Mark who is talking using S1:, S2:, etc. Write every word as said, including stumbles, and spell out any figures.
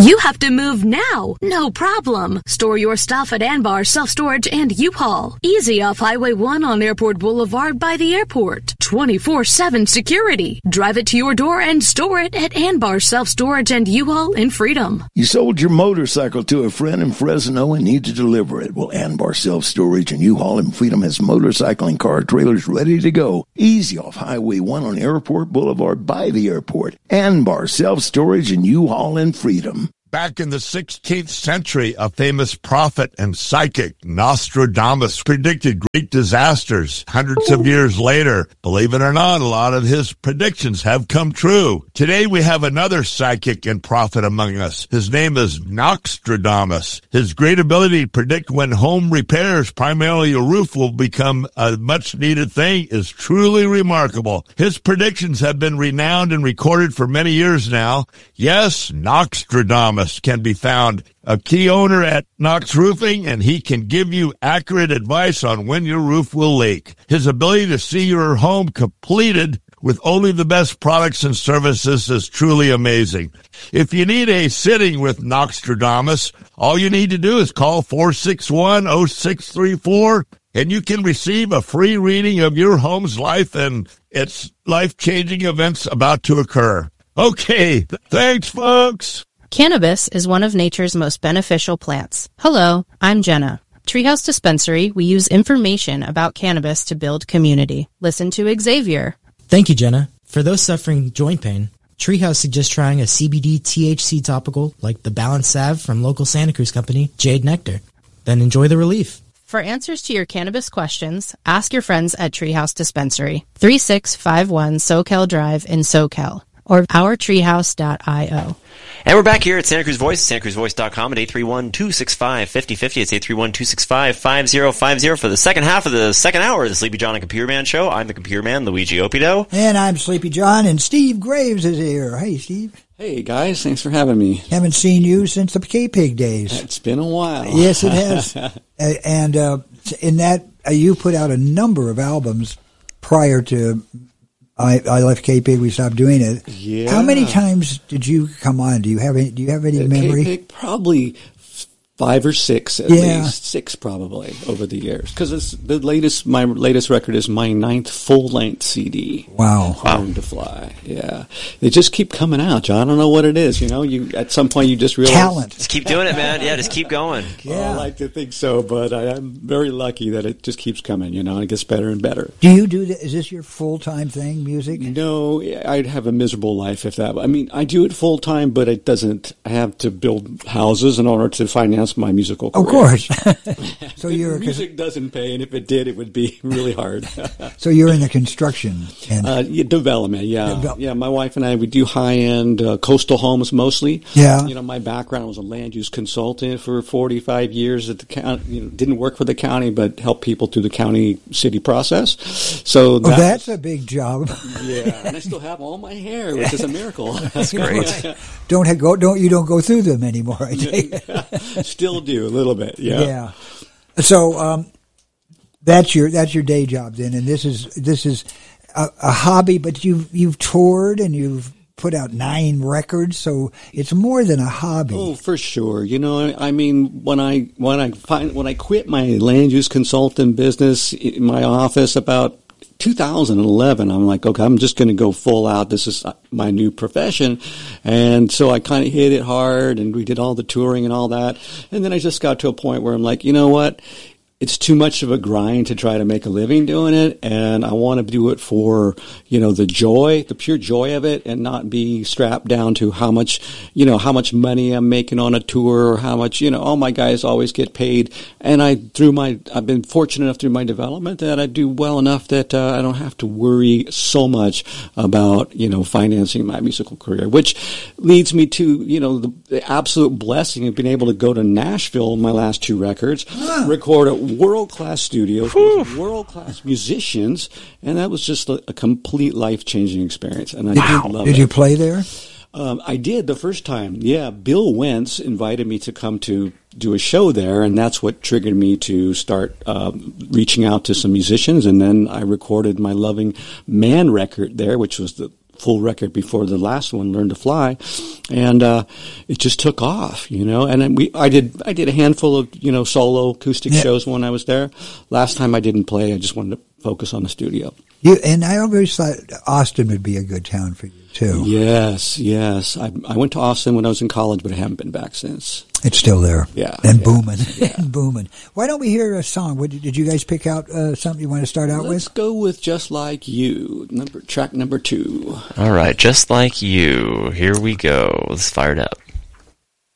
S1: You have to move now. No problem. Store your stuff at Anbar Self-Storage and U-Haul. Easy off Highway one on Airport Boulevard by the airport. twenty-four seven security. Drive it to your door and store it at Anbar Self-Storage and U-Haul in Freedom.
S2: You sold your motorcycle to a friend in Fresno and need to deliver it. Well, Anbar Self-Storage and U-Haul in Freedom has motorcycle and car trailers ready to go. Easy off Highway one on Airport Boulevard by the airport. Anbar Self-Storage and U-Haul in Freedom.
S3: Back in the sixteenth century, a famous prophet and psychic, Nostradamus, predicted great disasters. Hundreds of years later, believe it or not, a lot of his predictions have come true. Today we have another psychic and prophet among us. His name is Nostradamus. His great ability to predict when home repairs, primarily a roof, will become a much-needed thing is truly remarkable. His predictions have been renowned and recorded for many years now. Yes, Nostradamus can be found, a key owner at Knox Roofing, and he can give you accurate advice on when your roof will leak. His ability to see your home completed with only the best products and services is truly amazing. If you need a sitting with Nostradamus, all you need to do is call four six one, oh six three four, and you can receive a free reading of your home's life and its life-changing events about to occur. Okay, th- thanks, folks.
S4: Cannabis is one of nature's most beneficial plants. Hello, I'm Jenna. Treehouse Dispensary, we use information about cannabis to build community. Listen to Xavier.
S5: Thank you, Jenna. For those suffering joint pain, Treehouse suggests trying a C B D T H C topical like the Balance Salve from local Santa Cruz company, Jade Nectar. Then enjoy the relief.
S4: For answers to your cannabis questions, ask your friends at Treehouse Dispensary, thirty-six fifty-one Soquel Drive in Soquel, or our treehouse dot io.
S6: And we're back here at Santa Cruz Voice, santa cruz voice dot com at eight three one, two six five, five oh five oh. It's eight three one, two six five, five oh five oh for the second half of the second hour of the Sleepy John and Computer Man show. I'm the Computer Man, Luigi Opido.
S7: And I'm Sleepy John, and Steve Graves is here. Hey, Steve.
S8: Hey, guys. Thanks for having me.
S7: Haven't seen you since the K-Pig days.
S8: It's been a while.
S7: Yes, it has. uh, and uh, in that, uh, you put out a number of albums prior to... I, I left K-Pig. We stopped doing it.
S8: Yeah.
S7: How many times did you come on? Do you have any? Do you have any
S8: uh,
S7: memory?
S8: K-Pig, probably five or six at
S7: yeah.
S8: least, six probably over the years. Because the latest, my latest record is my ninth full length C D.
S7: Wow,
S8: Learn to Fly. Yeah, they just keep coming out, John. I don't know what it is. You know, you at some point you just realize
S7: talent.
S6: Just keep doing it, man. Yeah, just keep going.
S7: Yeah,
S8: I like to think so, but I, I'm very lucky that it just keeps coming. You know, and it gets better and better.
S7: Do you do that? Is this your full time thing, music?
S8: No, I'd have a miserable life if that. I mean, I do it full time, but it doesn't. I have to build houses in order to finance my musical career.
S7: Of course. So you're
S8: music doesn't pay, and if it did, it would be really hard.
S7: So you're in the construction and
S8: uh, yeah, development. Yeah,
S7: Devel-
S8: yeah. My wife and I we do high end uh, coastal homes mostly.
S7: Yeah.
S8: You know, my background was a land use consultant for forty-five years at the county. You know, didn't work for the county, but helped people through the county city process. So that
S7: oh, that's a big job.
S8: Yeah, and I still have all my hair, which is a miracle.
S6: That's great.
S7: don't have, go. Don't you don't go through them anymore? I take.
S8: Still do a little bit. Yeah.
S7: Yeah. So um, that's your that's your day job then, and this is this is a, a hobby. But you've you've toured and you've put out nine records, so it's more than a hobby.
S8: Oh, for sure. You know, I mean, when I when I find when I quit my land use consultant business in my office about two thousand eleven, I'm like, okay, I'm just going to go full out. This is my new profession. And so I kind of hit it hard, and we did all the touring and all that. And then I just got to a point where I'm like, you know what? It's too much of a grind to try to make a living doing it, and I want to do it for, you know, the joy, the pure joy of it, and not be strapped down to how much, you know, how much money I'm making on a tour, or how much, you know, all my guys always get paid. And I, through my, I've been fortunate enough through my development that I do well enough that uh, I don't have to worry so much about, you know, financing my musical career, which leads me to, you know, the, the absolute blessing of being able to go to Nashville, my last two records, ah. record at world-class studios, with world-class musicians, and that was just a, a complete life-changing experience. And I
S7: wow.
S8: did love
S7: Did
S8: it.
S7: you play there?
S8: Um, I did the first time. Yeah, Bill Wentz invited me to come to do a show there, and that's what triggered me to start um, reaching out to some musicians. And then I recorded my Loving Man record there, which was the full record before the last one, Learn to Fly. And uh, it just took off, you know. And then we, I did, I did a handful of, you know, solo acoustic
S7: Yeah.
S8: shows when I was there. Last time I didn't play. I just wanted to focus on the studio.
S7: You, and I always thought Austin would be a good town for you too.
S8: Yes, yes. I, I went to Austin when I was in college, but I haven't been back since.
S7: It's still there.
S8: Yeah,
S7: And
S8: yeah,
S7: booming.
S8: yeah.
S7: and booming. Why don't we hear a song? What, did you guys pick out uh, something you want to start out
S8: Let's
S7: with?
S8: go with Just Like You, number track number two.
S6: All right, Just Like You. Here we go. Let's fire it up.